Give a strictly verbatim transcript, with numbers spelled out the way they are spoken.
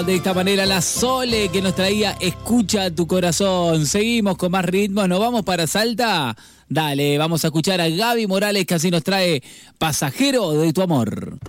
De esta manera la Sole que nos traía Escucha tu corazón. Seguimos con más ritmos, nos vamos para Salta. Dale, vamos a escuchar a Gaby Morales que así nos trae Pasajero de tu amor.